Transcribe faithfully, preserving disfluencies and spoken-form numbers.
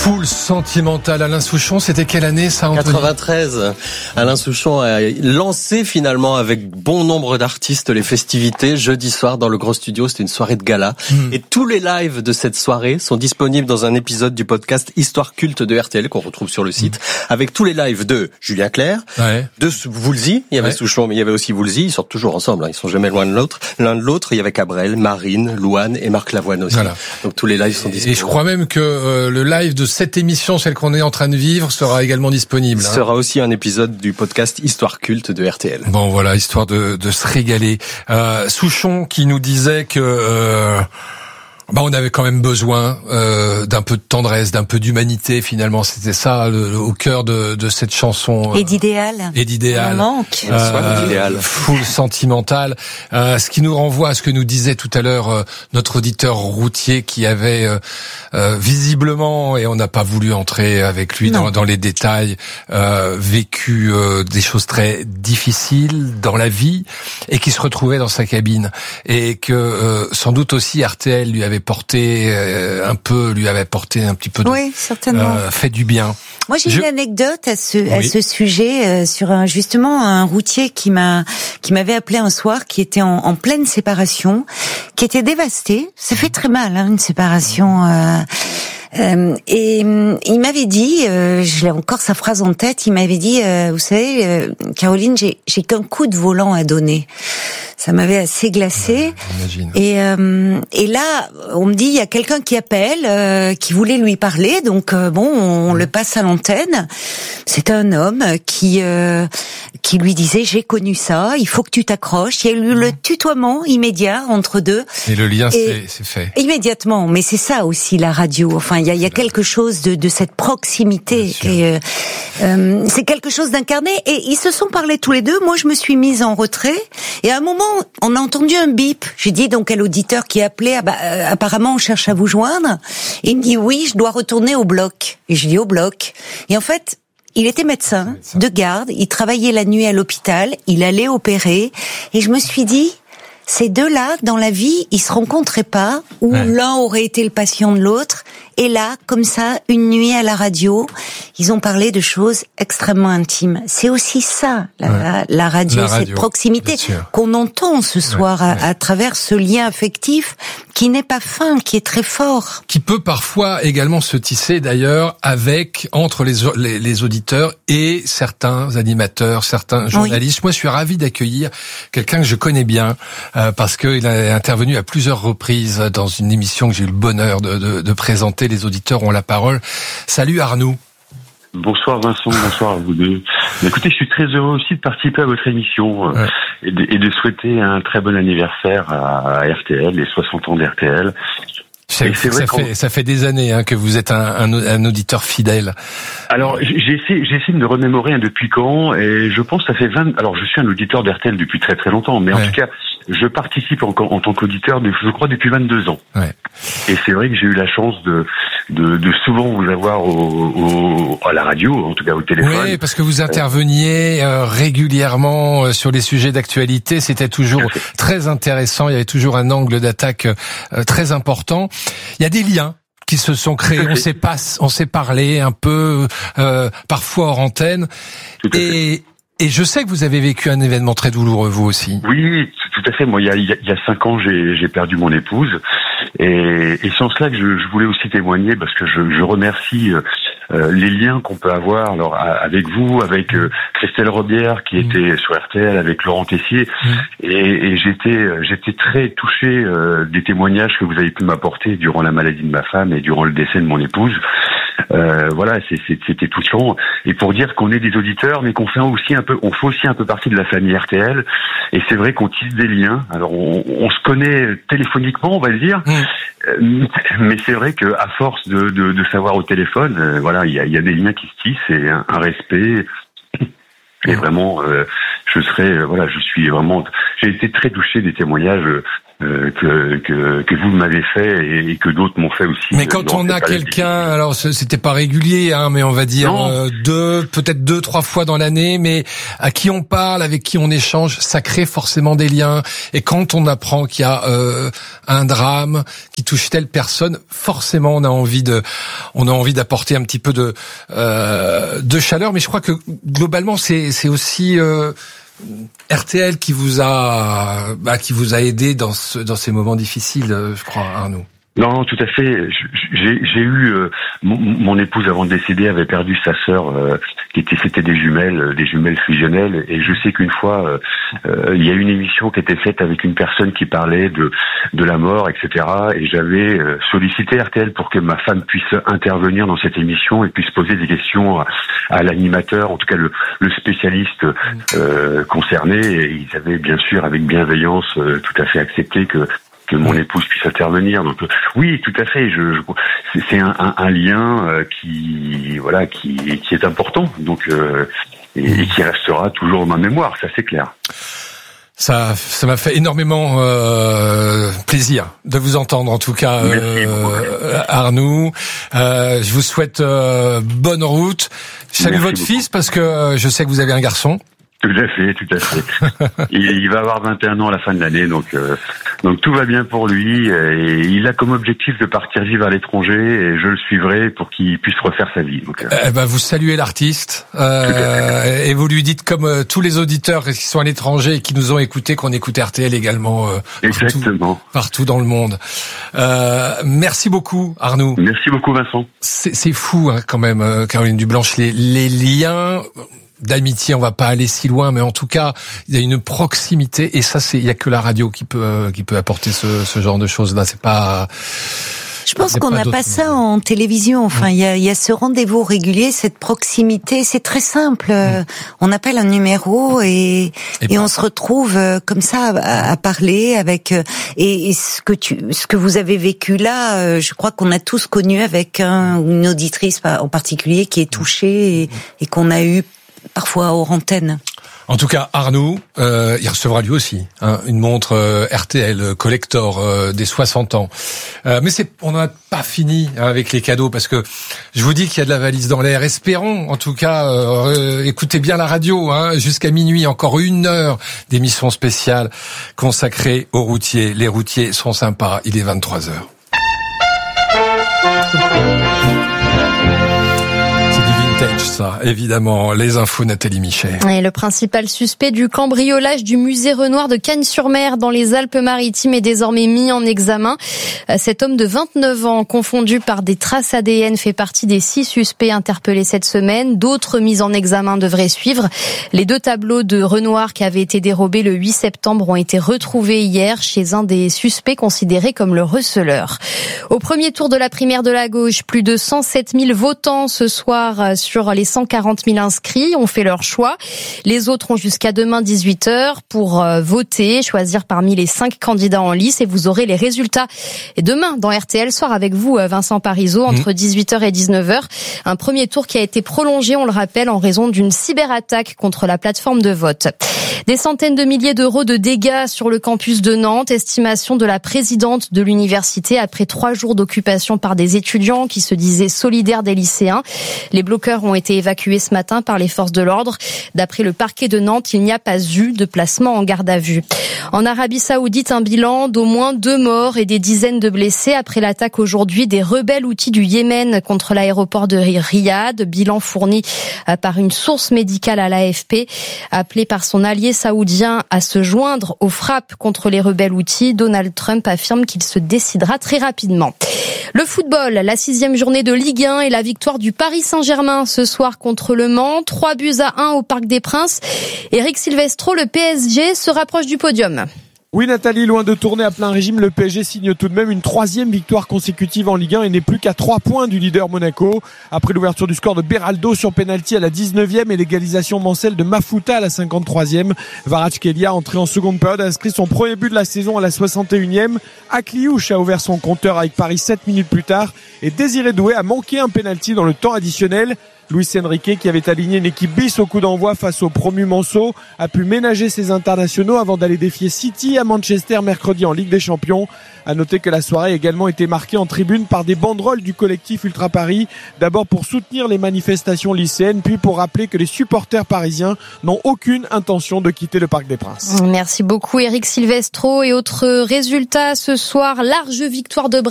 Foule sentimentale. Alain Souchon, c'était quelle année ça, Anthony ? quatre-vingt-treize. Alain Souchon a lancé finalement avec bon nombre d'artistes les festivités jeudi soir dans le Gros Studio. C'était une soirée de gala. Mmh. Et tous les lives de cette soirée sont disponibles dans un épisode du podcast Histoire culte de R T L qu'on retrouve sur le site. Mmh. Avec tous les lives de Julien Clerc, ouais. de Woolsey. Il y avait ouais. Souchon, mais il y avait aussi Woolsey. Ils sortent toujours ensemble. Hein. Ils sont jamais loin de l'autre. L'un de l'autre. Il y avait Cabrel, Marine, Louane et Marc Lavoine aussi. Voilà. Donc tous les lives sont disponibles. Et je crois même que euh, le live de cette émission, celle qu'on est en train de vivre, sera également disponible. Ce hein. sera aussi un épisode du podcast Histoire culte de R T L. Bon voilà, histoire de, de se régaler. Euh, Souchon qui nous disait que... Euh Bah, on avait quand même besoin euh, d'un peu de tendresse, d'un peu d'humanité. Finalement, c'était ça le, le, au cœur de, de cette chanson. Et d'idéal. Et d'idéal. Un manque. Euh, d'idéal. Foule sentimentale. Euh, ce qui nous renvoie à ce que nous disait tout à l'heure euh, notre auditeur routier qui avait euh, euh, visiblement, et on n'a pas voulu entrer avec lui dans, dans les détails, euh, vécu euh, des choses très difficiles dans la vie et qui se retrouvait dans sa cabine et que euh, sans doute aussi R T L lui avait porté euh, un peu, lui avait porté un petit peu de, oui, certainement. Euh, fait du bien. Moi, j'ai Je... une anecdote à ce oui. à ce sujet euh, sur un justement un routier qui m'a qui m'avait appelé un soir, qui était en, en pleine séparation, qui était dévasté. Ça fait très mal, hein, une séparation. Euh, Euh, et il m'avait dit, euh, je l'ai encore sa phrase en tête, il m'avait dit, euh, vous savez, euh, Caroline, j'ai, j'ai qu'un coup de volant à donner. Ça m'avait assez glacé. Ouais, et, euh, et là, on me dit, il y a quelqu'un qui appelle, euh, qui voulait lui parler, donc euh, bon, on, on le passe à l'antenne. C'est un homme qui euh, qui lui disait, j'ai connu ça, il faut que tu t'accroches. Il y a eu le tutoiement immédiat entre deux. Et le lien, c'est, c'est fait. Immédiatement, mais c'est ça aussi la radio. Enfin, il y a, il y a quelque chose de, de cette proximité. Qui est, euh, c'est quelque chose d'incarné. Et ils se sont parlé tous les deux. Moi, je me suis mise en retrait. Et à un moment, on a entendu un bip. J'ai dit donc à l'auditeur qui appelait, ah bah, euh, apparemment, on cherche à vous joindre. Et il me dit oui, je dois retourner au bloc. Et je dis au bloc. Et en fait, il était médecin de garde. Il travaillait la nuit à l'hôpital. Il allait opérer. Et je me suis dit, ces deux-là, dans la vie, ils se rencontraient pas, où ouais. l'un aurait été le patient de l'autre. Et là, comme ça, une nuit à la radio, ils ont parlé de choses extrêmement intimes. C'est aussi ça, la, ouais. la, radio, la radio, cette proximité qu'on entend ce soir ouais. à, à travers ce lien affectif qui n'est pas fin, qui est très fort. Qui peut parfois également se tisser d'ailleurs avec, entre les, les, les auditeurs et certains animateurs, certains journalistes. Oui. Moi, je suis ravi d'accueillir quelqu'un que je connais bien, euh, parce qu'il a intervenu à plusieurs reprises dans une émission que j'ai eu le bonheur de, de, de présenter. Les auditeurs ont la parole. Salut Arnaud. Bonsoir Vincent, bonsoir à vous deux. Écoutez, je suis très heureux aussi de participer à votre émission euh, ouais. et, de, et de souhaiter un très bon anniversaire à, à R T L, les soixante ans d'R T L. C'est, c'est vrai ça, fait, ça fait des années hein, que vous êtes un, un, un auditeur fidèle. Alors, j'ai essayé, j'ai essayé de me remémorer hein, depuis quand, et je pense que ça fait vingt... Alors, je suis un auditeur d'R T L depuis très très longtemps, mais ouais. en tout cas, je participe en, en tant qu'auditeur, de, je crois, depuis vingt-deux ans. Ouais. Et c'est vrai que j'ai eu la chance de, de, de souvent vous avoir au, au, à la radio, en tout cas au téléphone. Oui, parce que vous interveniez euh, régulièrement euh, sur les sujets d'actualité. C'était toujours très intéressant. Il y avait toujours un angle d'attaque euh, très important. Il y a des liens qui se sont créés. On s'est pas, on s'est parlé un peu, euh, parfois hors antenne. Et Et je sais que vous avez vécu un événement très douloureux, vous aussi. Oui, tout à fait. Moi, il y a, il y a cinq ans, j'ai, j'ai perdu mon épouse. Et, et c'est en cela que je, je voulais aussi témoigner, parce que je, je remercie euh, les liens qu'on peut avoir alors, avec vous, avec euh, Christelle Robière, qui mmh. était sur R T L, avec Laurent Tessier. Mmh. Et, et j'étais, j'étais très touché euh, des témoignages que vous avez pu m'apporter durant la maladie de ma femme et durant le décès de mon épouse. Euh, voilà, c'est, c'est, c'était touchant. Et pour dire qu'on est des auditeurs, mais qu'on fait aussi un peu, on fait aussi un peu partie de la famille R T L. Et c'est vrai qu'on tisse des liens. Alors, on, on se connaît téléphoniquement, on va le dire. Mmh. Euh, mais c'est vrai que à force de, de, de savoir au téléphone, euh, voilà, il y a, y a des liens qui se tissent et un, un respect. Et vraiment, euh, je serais, euh, voilà, je suis vraiment, j'ai été très touché des témoignages. Euh, euh, que, que que vous m'avez fait et, et que d'autres m'ont fait aussi. Mais quand on a quelqu'un, alors c'était pas régulier, hein, mais on va dire euh, deux, peut-être deux, trois fois dans l'année, mais à qui on parle, avec qui on échange, ça crée forcément des liens. Et quand on apprend qu'il y a euh, un drame qui touche telle personne, forcément on a envie de, on a envie d'apporter un petit peu de euh, de chaleur. Mais je crois que globalement c'est c'est aussi euh, R T L qui vous a bah, qui vous a aidé dans ce dans ces moments difficiles, je crois, Arnaud. Non, tout à fait. J'ai, j'ai eu euh, mon, mon épouse avant de décéder avait perdu sa sœur, euh, qui était c'était des jumelles, des jumelles fusionnelles. Et je sais qu'une fois, euh, euh, il y a une émission qui était faite avec une personne qui parlait de de la mort, et cetera. Et j'avais euh, sollicité R T L pour que ma femme puisse intervenir dans cette émission et puisse poser des questions à, à l'animateur, en tout cas le, le spécialiste euh, concerné. Et ils avaient bien sûr, avec bienveillance, euh, tout à fait accepté que que mon épouse puisse intervenir. Donc euh, oui, tout à fait. Je, je c'est un, un, un lien euh, qui voilà qui qui est important. Donc euh, et, et qui restera toujours dans ma mémoire. Ça c'est clair. Ça, ça m'a fait énormément euh, plaisir de vous entendre, en tout cas, euh, Arnaud. Euh, je vous souhaite euh, bonne route. Salut votre beaucoup. Fils, parce que euh, je sais que vous avez un garçon. Tout à fait, tout à fait. il, il va avoir vingt et un ans à la fin de l'année, donc euh, donc tout va bien pour lui. Et il a comme objectif de partir vivre à l'étranger, et je le suivrai pour qu'il puisse refaire sa vie. Donc, euh... eh ben, vous saluez l'artiste euh, et vous lui dites, comme euh, tous les auditeurs qui sont à l'étranger et qui nous ont écoutés, qu'on écoute R T L également euh, Exactement. Partout, partout dans le monde. Euh, merci beaucoup, Arnaud. Merci beaucoup, Vincent. C'est, c'est fou, hein, quand même, euh, Caroline Dublanche, les, les liens d'amitié, on va pas aller si loin, mais en tout cas, il y a une proximité, et ça, c'est, il y a que la radio qui peut, euh, qui peut apporter ce, ce genre de choses-là. C'est pas. Je pense qu'on n'a pas ça en télévision. Enfin, il y a, il y a ce rendez-vous régulier, cette proximité. C'est très simple. Mmh. On appelle un numéro et, et, et on se retrouve comme ça à, à parler avec. Et, et ce que tu, ce que vous avez vécu là, je crois qu'on a tous connu avec un, une auditrice en particulier qui est touchée et, et qu'on a eu parfois hors antenne. En tout cas, Arnaud, euh, il recevra lui aussi hein, une montre euh, R T L collector euh, des soixante ans. Euh, mais c'est, on n'a pas fini hein, avec les cadeaux, parce que je vous dis qu'il y a de la valise dans l'air. Espérons, en tout cas, euh, écoutez bien la radio hein, jusqu'à minuit, encore une heure d'émission spéciale consacrée aux routiers. Les routiers sont sympas. Il est vingt-trois heures. Ça, évidemment, les infos Nathalie Michet. Et le principal suspect du cambriolage du musée Renoir de Cagnes-sur-Mer dans les Alpes-Maritimes est désormais mis en examen. Cet homme de vingt-neuf ans, confondu par des traces A D N, fait partie des six suspects interpellés cette semaine. D'autres mises en examen devraient suivre. Les deux tableaux de Renoir qui avaient été dérobés le huit septembre ont été retrouvés hier chez un des suspects considéré comme le receleur. Au premier tour de la primaire de la gauche, plus de cent sept mille votants ce soir sur les cent quarante mille inscrits ont fait leur choix. Les autres ont jusqu'à demain dix-huit heures pour voter, choisir parmi les cinq candidats en lice, et vous aurez les résultats et demain dans R T L Soir avec vous, Vincent Parisot, entre dix-huit heures et dix-neuf heures. Un premier tour qui a été prolongé, on le rappelle, en raison d'une cyberattaque contre la plateforme de vote. Des centaines de milliers d'euros de dégâts sur le campus de Nantes, estimation de la présidente de l'université après trois jours d'occupation par des étudiants qui se disaient solidaires des lycéens. Les bloqueurs ont été évacués ce matin par les forces de l'ordre. D'après le parquet de Nantes, il n'y a pas eu de placement en garde à vue. En Arabie Saoudite, un bilan d'au moins deux morts et des dizaines de blessés après l'attaque aujourd'hui des rebelles houthis du Yémen contre l'aéroport de Riyad. Bilan fourni par une source médicale à l'A F P. Appelé par son allié saoudien à se joindre aux frappes contre les rebelles houthis, Donald Trump affirme qu'il se décidera très rapidement. Le football, la sixième journée de Ligue un et la victoire du Paris Saint-Germain ce soir contre Le Mans. Trois buts à un au Parc des Princes. Eric Silvestro, le P S G se rapproche du podium. Oui Nathalie, loin de tourner à plein régime, le P S G signe tout de même une troisième victoire consécutive en Ligue un et n'est plus qu'à trois points du leader Monaco. Après l'ouverture du score de Beraldo sur penalty à la dix-neuvième et l'égalisation Mancel de Mafuta à la cinquante-troisième, Kvaratskhelia, entré en seconde période, a inscrit son premier but de la saison à la soixante et unième. Akliouche a ouvert son compteur avec Paris sept minutes plus tard et Désiré Doué a manqué un penalty dans le temps additionnel. Luis Enrique, qui avait aligné une équipe bis au coup d'envoi face au promu Manceau, a pu ménager ses internationaux avant d'aller défier City à Manchester mercredi en Ligue des Champions. À noter que la soirée a également été marquée en tribune par des banderoles du collectif Ultra Paris, d'abord pour soutenir les manifestations lycéennes, puis pour rappeler que les supporters parisiens n'ont aucune intention de quitter le Parc des Princes. Merci beaucoup Eric Silvestro. Et autre résultat ce soir, large victoire de Brest.